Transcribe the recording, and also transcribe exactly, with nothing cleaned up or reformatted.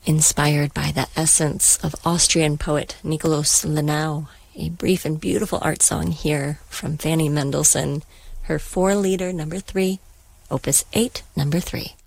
inspired by the essence of Austrian poet Nikolaus Lenau. A brief and beautiful art song here from Fanny Mendelssohn, her four-liter number three, Opus eight, number three.